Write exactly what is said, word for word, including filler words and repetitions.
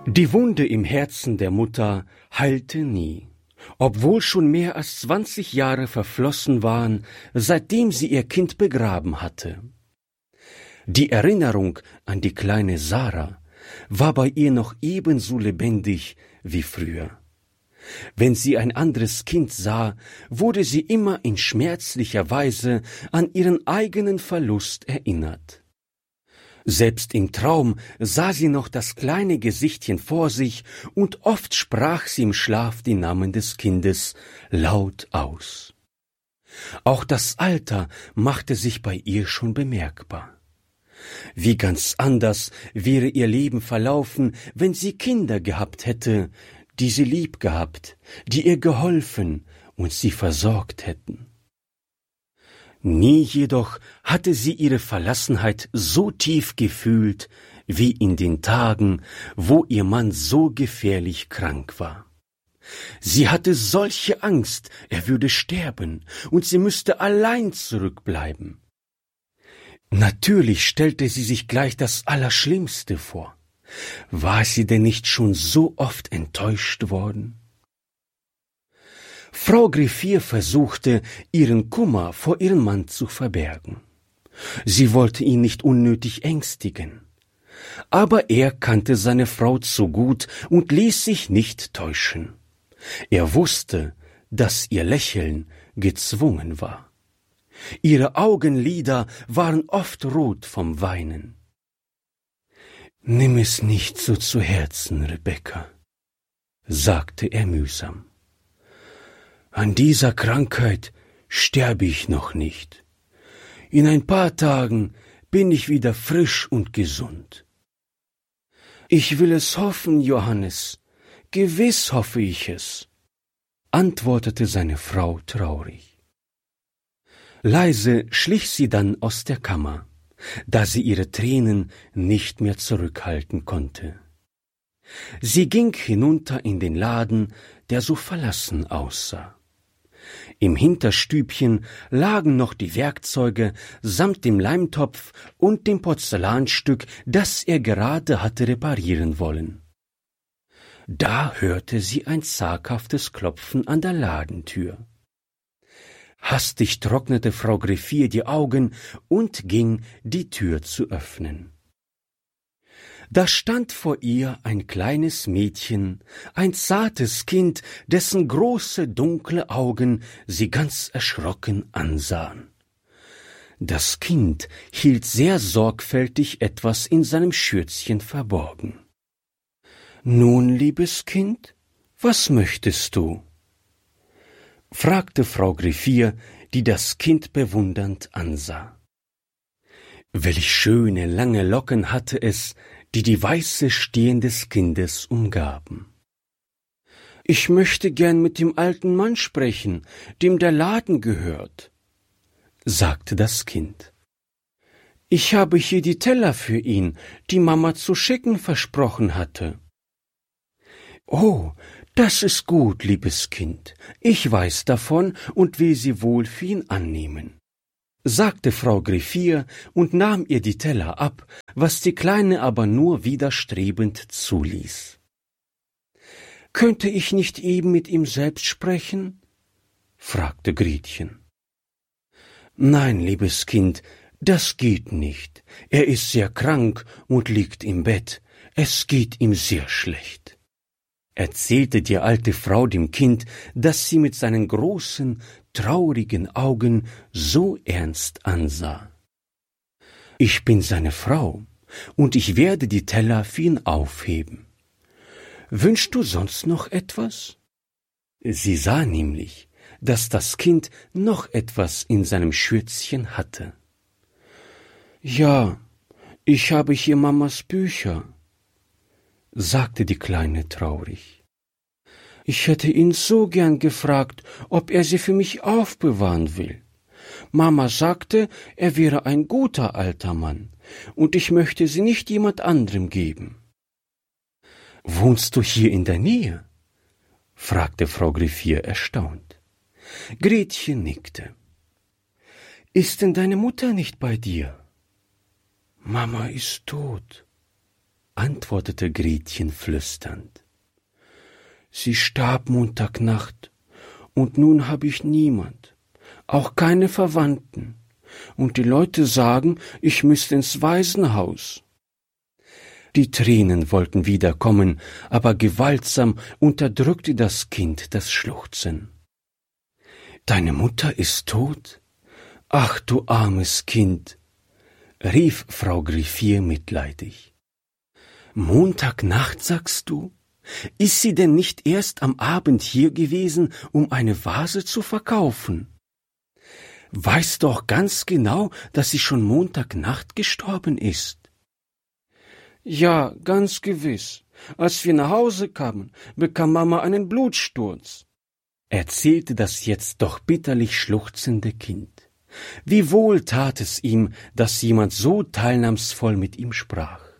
Die Wunde im Herzen der Mutter heilte nie, obwohl schon mehr als zwanzig Jahre verflossen waren, seitdem sie ihr Kind begraben hatte. Die Erinnerung an die kleine Sarah war bei ihr noch ebenso lebendig wie früher. Wenn sie ein anderes Kind sah, wurde sie immer in schmerzlicher Weise an ihren eigenen Verlust erinnert. Selbst im Traum sah sie noch das kleine Gesichtchen vor sich, und oft sprach sie im Schlaf den Namen des Kindes laut aus. Auch das Alter machte sich bei ihr schon bemerkbar. Wie ganz anders wäre ihr Leben verlaufen, wenn sie Kinder gehabt hätte, die sie lieb gehabt, die ihr geholfen und sie versorgt hätten. Nie jedoch hatte sie ihre Verlassenheit so tief gefühlt wie in den Tagen, wo ihr Mann so gefährlich krank war. Sie hatte solche Angst, er würde sterben und sie müsste allein zurückbleiben. Natürlich stellte sie sich gleich das Allerschlimmste vor. War sie denn nicht schon so oft enttäuscht worden? Frau Griffier versuchte, ihren Kummer vor ihrem Mann zu verbergen. Sie wollte ihn nicht unnötig ängstigen. Aber er kannte seine Frau zu gut und ließ sich nicht täuschen. Er wusste, dass ihr Lächeln gezwungen war. Ihre Augenlider waren oft rot vom Weinen. »Nimm es nicht so zu Herzen, Rebekka«, sagte er mühsam. »An dieser Krankheit sterbe ich noch nicht. In ein paar Tagen bin ich wieder frisch und gesund.« »Ich will es hoffen, Johannes, gewiss hoffe ich es«, antwortete seine Frau traurig. Leise schlich sie dann aus der Kammer, da sie ihre Tränen nicht mehr zurückhalten konnte. Sie ging hinunter in den Laden, der so verlassen aussah. Im Hinterstübchen lagen noch die Werkzeuge samt dem Leimtopf und dem Porzellanstück, das er gerade hatte reparieren wollen. Da hörte sie ein zaghaftes Klopfen an der Ladentür. Hastig trocknete Frau Griffier die Augen und ging, die Tür zu öffnen. Da stand vor ihr ein kleines Mädchen, ein zartes Kind, dessen große, dunkle Augen sie ganz erschrocken ansahen. Das Kind hielt sehr sorgfältig etwas in seinem Schürzchen verborgen. »Nun, liebes Kind, was möchtest du?« fragte Frau Griffier, die das Kind bewundernd ansah. Welch schöne, lange Locken hatte es, die die weiße Stirn des Kindes umgaben. »Ich möchte gern mit dem alten Mann sprechen, dem der Laden gehört«, sagte das Kind. »Ich habe hier die Teller für ihn, die Mama zu schicken versprochen hatte.« »Oh, das ist gut, liebes Kind. Ich weiß davon und will sie wohl für ihn annehmen«, sagte Frau Griffier und nahm ihr die Teller ab, was die Kleine aber nur widerstrebend zuließ. »Könnte ich nicht eben mit ihm selbst sprechen?« fragte Gretchen. »Nein, liebes Kind, das geht nicht. Er ist sehr krank und liegt im Bett. Es geht ihm sehr schlecht«, erzählte die alte Frau dem Kind, das sie mit seinen großen, traurigen Augen so ernst ansah. »Ich bin seine Frau, und ich werde die Teller für ihn aufheben. Wünschst du sonst noch etwas?« Sie sah nämlich, dass das Kind noch etwas in seinem Schürzchen hatte. »Ja, ich habe hier Mamas Bücher«, sagte die Kleine traurig. »Ich hätte ihn so gern gefragt, ob er sie für mich aufbewahren will. Mama sagte, er wäre ein guter alter Mann, und ich möchte sie nicht jemand anderem geben.« »Wohnst du hier in der Nähe?« fragte Frau Griffier erstaunt. Gretchen nickte. »Ist denn deine Mutter nicht bei dir?« »Mama ist tot«, antwortete Gretchen flüsternd. Sie starb Montagnacht, und nun hab ich niemand, auch keine Verwandten, und die Leute sagen, ich müsste ins Waisenhaus. Die Tränen wollten wieder kommen, aber gewaltsam unterdrückte das Kind das Schluchzen. »Deine Mutter ist tot? Ach, du armes Kind«, rief Frau Griffier mitleidig. »Montagnacht, sagst du? Ist sie denn nicht erst am Abend hier gewesen, um eine Vase zu verkaufen? Weißt doch ganz genau, dass sie schon Montagnacht gestorben ist.« »Ja, ganz gewiss. Als wir nach Hause kamen, bekam Mama einen Blutsturz«, erzählte das jetzt doch bitterlich schluchzende Kind. Wie wohl tat es ihm, dass jemand so teilnahmsvoll mit ihm sprach.